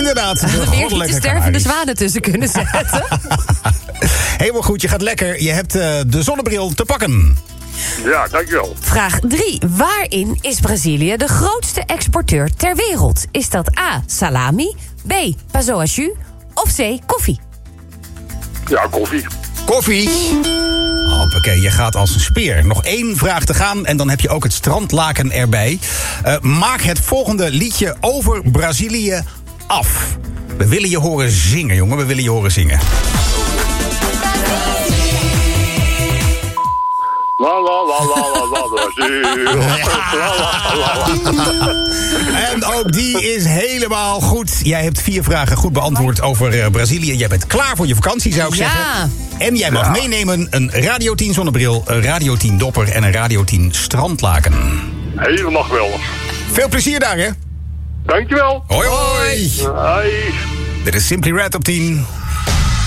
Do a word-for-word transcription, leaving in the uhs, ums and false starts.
Inderdaad. We hadden weer niet de stervende zwanen tussen kunnen zetten. Helemaal goed, je gaat lekker. Je hebt uh, de zonnebril te pakken. Ja, dankjewel. Vraag drie. Waarin is Brazilië de grootste exporteur ter wereld? Is dat A, salami, B, pazoa jus of C, koffie? Ja, koffie. Koffie. Hoppakee, je gaat als een speer. Nog één vraag te gaan en dan heb je ook het strandlaken erbij. Uh, maak het volgende liedje over Brazilië af. We willen je horen zingen, jongen. We willen je horen zingen. La la la la la la Brazil. En ook die is helemaal goed. Jij hebt vier vragen goed beantwoord over uh, Brazilië. Jij bent klaar voor je vakantie, zou ik Ja. zeggen. En jij mag Ja. meenemen een Radio tien zonnebril, een Radio tien dopper en een Radio tien strandlaken. Helemaal geweldig. Veel plezier daar, hè? Dankjewel. Hoi, hoi. Hoi. Dit is Simply Red op tien.